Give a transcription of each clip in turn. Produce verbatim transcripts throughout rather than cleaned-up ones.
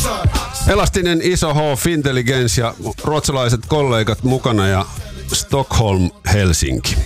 Elastinen iso H, Fintelligens ja ruotsalaiset kollegat mukana ja Stockholm, Helsinki.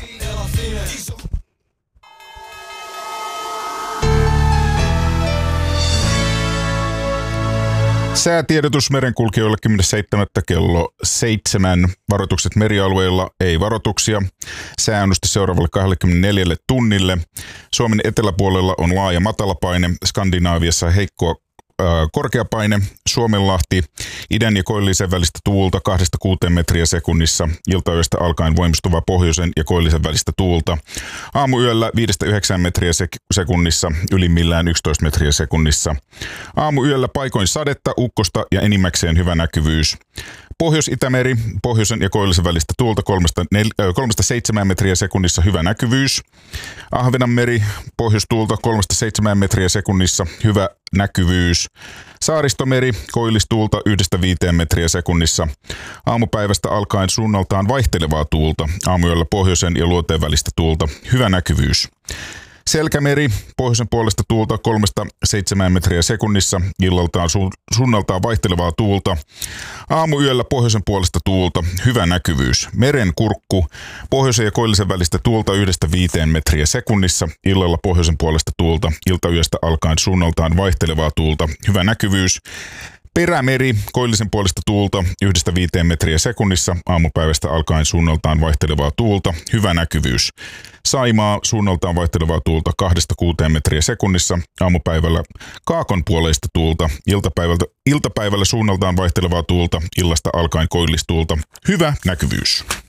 Säätiedotus merenkulkijoille kymmenes seitsemättä kello seitsemän. Varoitukset merialueilla, ei varoituksia. Sääennuste seuraavalle kaksikymmentäneljä tunnille. Suomen eteläpuolella on laaja matalapaine. Skandinaaviassa heikkoa äh, korkeapaine. Suomenlahti, idän ja koillisen välistä tuulta kahdesta kuuteen metriä sekunnissa. Iltayöstä alkaen voimistuva pohjoisen ja koillisen välistä tuulta. Aamuyöllä viidestä yhdeksään metriä sek- sekunnissa, ylimmillään yksitoista metriä sekunnissa. Aamuyöllä paikoin sadetta, ukkosta ja enimmäkseen hyvä näkyvyys. Pohjois-Itämeri, pohjoisen ja koillisen välistä tuulta kolmesta seitsemään metriä sekunnissa, hyvä näkyvyys. Ahvenanmeri, pohjoistuulta kolmesta seitsemään metriä sekunnissa, hyvä näkyvyys. Saaristomeri, koillistuulta yhdestä viiteen metriä sekunnissa. Aamupäivästä alkaen suunnaltaan vaihtelevaa tuulta, aamuyöllä pohjoisen ja luoteen välistä tuulta, hyvä näkyvyys. Selkämeri, pohjoisen puolesta tuulta kolmesta seitsemään metriä sekunnissa, illaltaan su- suunnaltaan vaihtelevaa tuulta. Aamuyöllä pohjoisen puolesta tuulta, hyvä näkyvyys. Meren kurkku, pohjoisen ja koillisen välistä tuulta yhdestä viiteen metriä sekunnissa, illalla pohjoisen puolesta tuulta, iltayöstä alkaen suunnaltaan vaihtelevaa tuulta, hyvä näkyvyys. Perämeri, koillisen puolesta tuulta yhdestä viiteen metriä sekunnissa, aamupäivästä alkaen suunnaltaan vaihtelevaa tuulta, hyvä näkyvyys. Saimaa, suunnaltaan vaihtelevaa tuulta kahdesta kuuteen metriä sekunnissa, aamupäivällä kaakon puoleista tuulta, iltapäivällä, iltapäivällä suunnaltaan vaihtelevaa tuulta, illasta alkaen koillistuulta, hyvä näkyvyys.